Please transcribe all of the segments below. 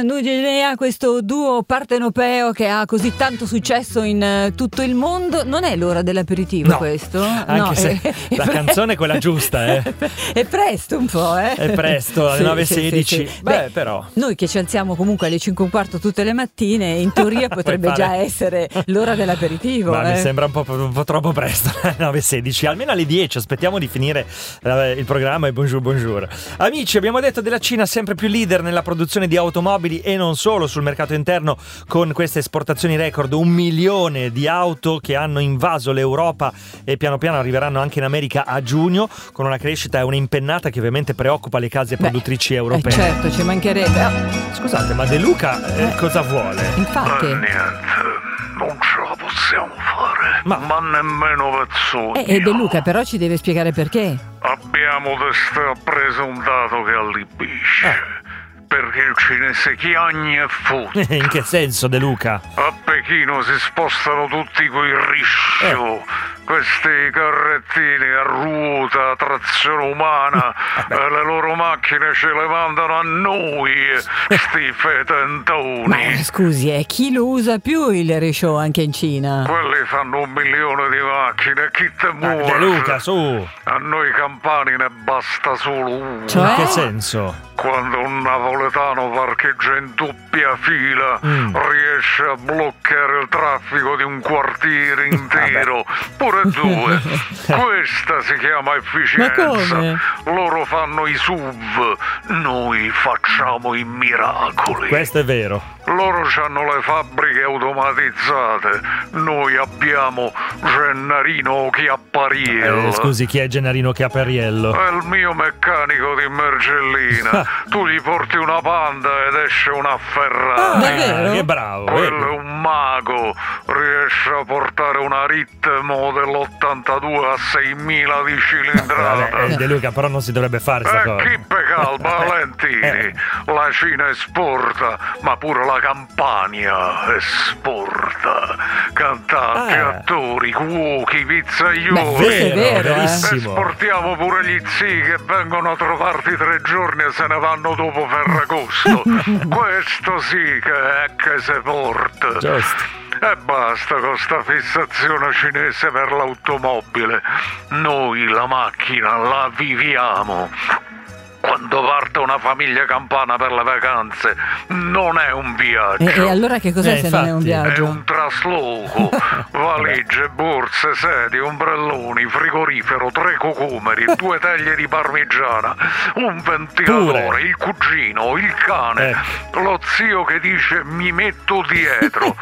Nugelea, questo duo partenopeo che ha così tanto successo in tutto il mondo. Non è l'ora dell'aperitivo, no, questo? Anche no, se la canzone è quella giusta, È presto un po', È presto, alle 9:16. Sì. Beh, però noi che ci alziamo comunque alle 5:15 tutte le mattine, in teoria potrebbe già essere l'ora dell'aperitivo. Ma mi sembra un po' troppo presto, 9:16. Almeno alle 10 aspettiamo di finire il programma e bonjour. Amici, abbiamo detto della Cina sempre più leader nella produzione di automobili e non solo sul mercato interno, con queste esportazioni record, 1 milione di auto che hanno invaso l'Europa e piano piano arriveranno anche in America a giugno, con una crescita e un'impennata che ovviamente preoccupa le case produttrici europee. Certo, ci mancherebbe. Scusate, ma De Luca cosa vuole? Infatti. Niente, non ce la possiamo fare, ma nemmeno Vezzoni. E De Luca però ci deve spiegare perché. Abbiamo preso un dato che allibisce. Perché il cinese chiagna e fotte. In che senso, De Luca? A Pechino si spostano tutti quei risciò, questi carrettini a ruota, a trazione umana, le loro macchine ce le mandano a noi, sti fetentoni. Ma scusi, chi lo usa più il risciò anche in Cina? Quelli fanno 1 milione di macchine, chi te muore? De Luca, su! A noi campani ne basta solo uno. Cioè? In che senso? Quando un napoletano parcheggia in doppia fila riesce a bloccare il traffico di un quartiere intero, pure 2. Questa si chiama efficienza. Ma come? Loro fanno i SUV, noi facciamo i miracoli. Questo è vero. Loro hanno le fabbriche automatizzate, noi abbiamo Gennarino Chiappariello. Scusi, chi è Gennarino Chiappariello? È il mio meccanico di Mergellina. Tu gli porti una Panda ed esce una Ferrari. Davvero? Che bravo. Quello è un mago, riesce a portare una Ritmo dell'82 a 6.000 di cilindrata. De Luca, però non si dovrebbe fare sta cosa. Chi calma, Valentini. La Cina esporta, ma pure la Campania esporta. Cantanti, attori, cuochi, pizzaioli. È vero, verissimo. Esportiamo pure gli zii che vengono a trovarti 3 giorni e se ne vanno dopo Ferragosto. Questo sì che è che se porta. Giusto. E basta con sta fissazione cinese per l'automobile. Noi la macchina la viviamo. Quando parte una famiglia campana per le vacanze non è un viaggio. E allora che cos'è se non è un infatti, È viaggio? un trasloco. Valigie, borse, sedie, ombrelloni, frigorifero, 3 cocomeri, 2 teglie di parmigiana, un ventilatore, Pure. il cugino, il cane, lo zio che dice mi metto dietro.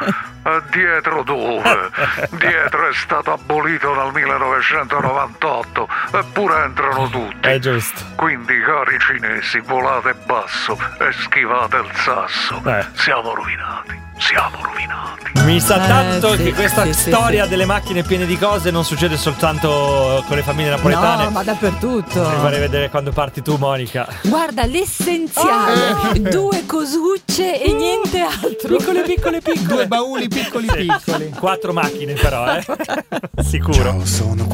Dietro dove? Dietro è stato abolito nel 1998, eppure entrano tutti. È giusto. Quindi, cari cinesi, volate basso e schivate il sasso. Siamo rovinati. Mi sa tanto sì, che questa sì, storia sì. delle macchine piene di cose non succede soltanto con le famiglie napoletane. No, ma dappertutto. Mi vorrei vedere quando parti tu, Monica. Guarda, l'essenziale. 2 cosucce e niente altro. Piccole. 2 bauli piccoli. 4 macchine però, sicuro. Ciao, sono